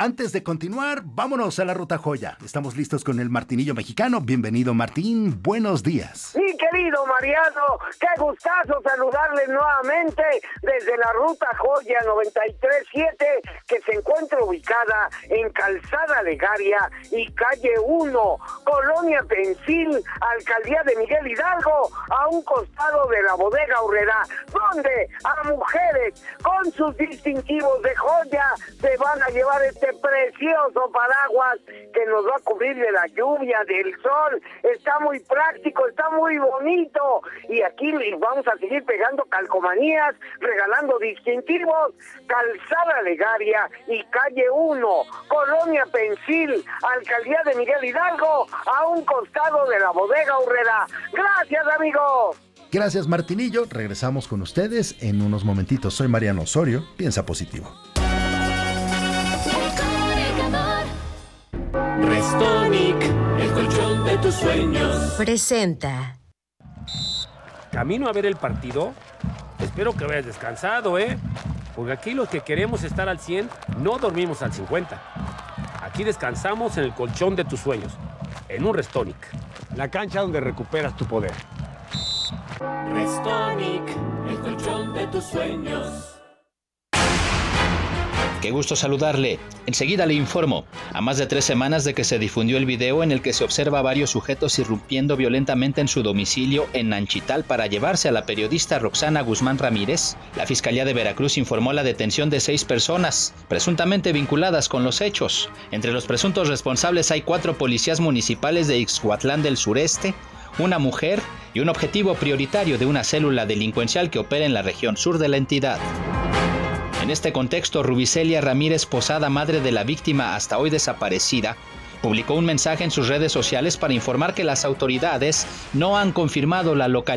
Antes de continuar, vámonos a la Ruta Joya. Estamos listos con el Martinillo mexicano. Bienvenido, Martín. Buenos días. Mi querido Mariano, qué gustazo saludarles nuevamente desde la Ruta Joya 93.7, que se encuentra ubicada en Calzada Legaria y Calle 1, Colonia Pensil, Alcaldía de Miguel Hidalgo, a un costado de la Bodega Aurrera, donde a mujeres con sus distintivos de joya se van a llevar este precioso paraguas que nos va a cubrir de la lluvia, del sol. Está muy práctico, está muy bonito, y aquí les vamos a seguir pegando calcomanías, regalando distintivos. Calzada Legaria y Calle 1, Colonia Pensil, Alcaldía de Miguel Hidalgo, a un costado de la Bodega Aurrera. Gracias, amigos. Gracias, Martinillo. Regresamos con ustedes en unos momentitos. Soy Mariano Osorio. Piensa positivo. Restonic, el colchón de tus sueños. Presenta. Camino a ver el partido. Espero que hayas descansado, porque aquí los que queremos estar al 100 no dormimos al 50. Aquí descansamos en el colchón de tus sueños, en un Restonic. La cancha donde recuperas tu poder. Restonic, el colchón de tus sueños. Qué gusto saludarle. Enseguida le informo. A más de 3 semanas de que se difundió el video en el que se observa a varios sujetos irrumpiendo violentamente en su domicilio en Nanchital para llevarse a la periodista Roxana Guzmán Ramírez, la Fiscalía de Veracruz informó la detención de 6 personas, presuntamente vinculadas con los hechos. Entre los presuntos responsables hay 4 policías municipales de Ixhuatlán del Sureste, una mujer y un objetivo prioritario de una célula delincuencial que opera en la región sur de la entidad. En este contexto, Rubicelia Ramírez Posada, madre de la víctima hasta hoy desaparecida, publicó un mensaje en sus redes sociales para informar que las autoridades no han confirmado la localización